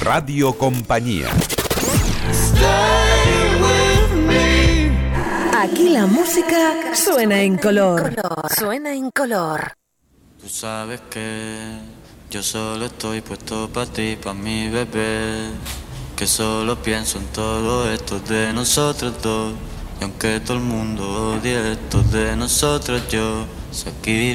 Radio Compañía. Aquí la música suena en color. Suena en color. Tú sabes que yo solo estoy puesto para ti, para mi bebé. Que solo pienso en todo esto de nosotros dos. Y aunque todo el mundo odie esto de nosotros, yo sé aquí